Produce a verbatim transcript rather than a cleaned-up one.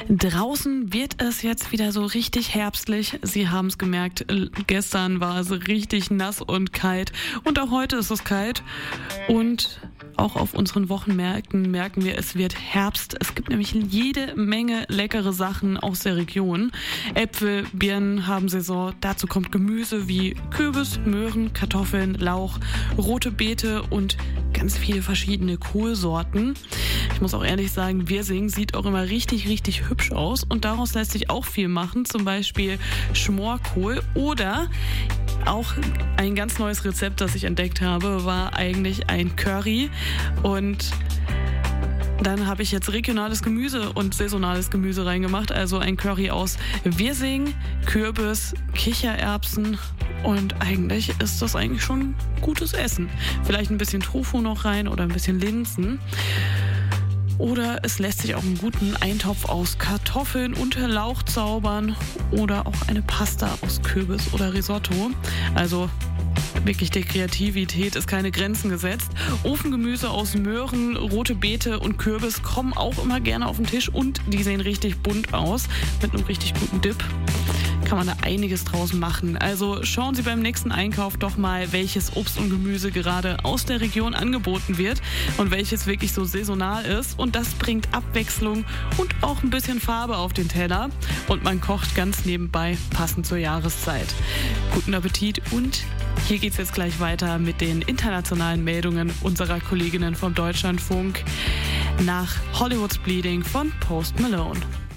Draußen wird es jetzt wieder so richtig herbstlich. Sie haben es gemerkt, gestern war es richtig nass und kalt und auch heute ist es kalt. Und auch auf unseren Wochenmärkten merken wir, es wird Herbst. Es gibt nämlich jede Menge leckere Sachen aus der Region. Äpfel, Birnen haben Saison. Dazu kommt Gemüse wie Kürbis, Möhren, Kartoffeln, Lauch, rote Beete und ganz viele verschiedene Kohlsorten. Ich muss auch ehrlich sagen, Wirsing sieht auch immer richtig, richtig hübsch aus und daraus lässt sich auch viel machen, zum Beispiel Schmorkohl oder auch ein ganz neues Rezept, das ich entdeckt habe, war eigentlich ein Curry und dann habe ich jetzt regionales Gemüse und saisonales Gemüse reingemacht, also ein Curry aus Wirsing, Kürbis, Kichererbsen und eigentlich ist das eigentlich schon gutes Essen. Vielleicht ein bisschen Tofu noch rein oder ein bisschen Linsen. Oder es lässt sich auch einen guten Eintopf aus Kartoffeln und Lauch zaubern oder auch eine Pasta aus Kürbis oder Risotto. Also wirklich, der Kreativität ist keine Grenzen gesetzt. Ofengemüse aus Möhren, rote Beete und Kürbis kommen auch immer gerne auf den Tisch und die sehen richtig bunt aus mit einem richtig guten Dip. Kann man da einiges draus machen. Also schauen Sie beim nächsten Einkauf doch mal, welches Obst und Gemüse gerade aus der Region angeboten wird und welches wirklich so saisonal ist. Und das bringt Abwechslung und auch ein bisschen Farbe auf den Teller. Und man kocht ganz nebenbei, passend zur Jahreszeit. Guten Appetit und hier geht's jetzt gleich weiter mit den internationalen Meldungen unserer Kolleginnen vom Deutschlandfunk nach Hollywood's Bleeding von Post Malone.